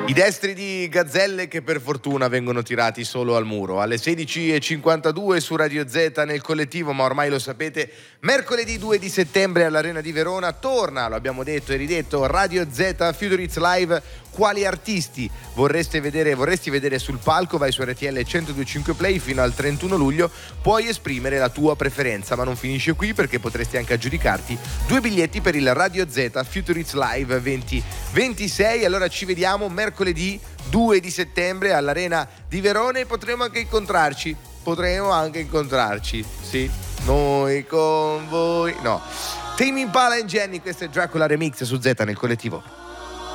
I destri di Gazzelle che per fortuna vengono tirati solo al muro. Alle 16:52 su Radio Z nel collettivo, ma ormai lo sapete, mercoledì 2 di settembre all'Arena di Verona torna, lo abbiamo detto e ridetto, Radio Z Future Hits Live. Quali artisti vorresti vedere sul palco? Vai su RTL 102.5 Play fino al 31 luglio, puoi esprimere la tua preferenza, ma non finisce qui perché potresti anche aggiudicarti 2 biglietti per il Radio Z Future Hits Live 2026. Allora ci vediamo mercoledì 2 di settembre all'Arena di Verona e potremo anche incontrarci, sì, noi con voi, no. Tame Impala e Jenny, questo è Dracula Remix su Z nel collettivo.